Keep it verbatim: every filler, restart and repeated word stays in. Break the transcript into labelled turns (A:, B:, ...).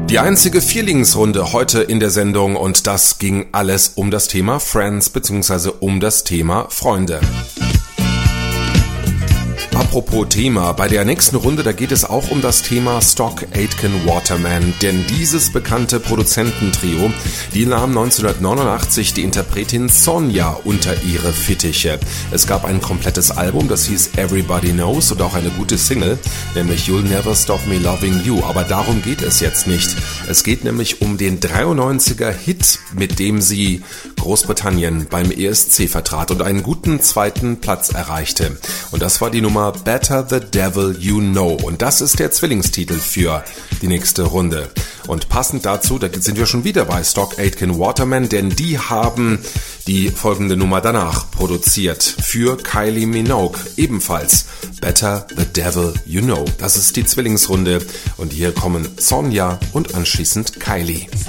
A: Die einzige Vierlingsrunde heute in der Sendung und das ging alles um das Thema Friends bzw. um das Thema Freunde. Apropos Thema, bei der nächsten Runde, da geht es auch um das Thema Stock Aitken Waterman, denn dieses bekannte Produzententrio, die nahm neunzehnhundertneunundachtzig die Interpretin Sonja unter ihre Fittiche. Es gab ein komplettes Album, das hieß Everybody Knows und auch eine gute Single, nämlich You'll Never Stop Me Loving You, aber darum geht es jetzt nicht. Es geht nämlich um den dreiundneunziger Hit, mit dem sie Großbritannien beim E S C vertrat und einen guten zweiten Platz erreichte. Und das war die Nummer Better the Devil You Know. Und das ist der Zwillingstitel für die nächste Runde. Und passend dazu, da sind wir schon wieder bei Stock Aitken Waterman, denn die haben die folgende Nummer danach produziert für Kylie Minogue. Ebenfalls Better the Devil You Know. Das ist die Zwillingsrunde. Und hier kommen Sonja und anschließend Kylie.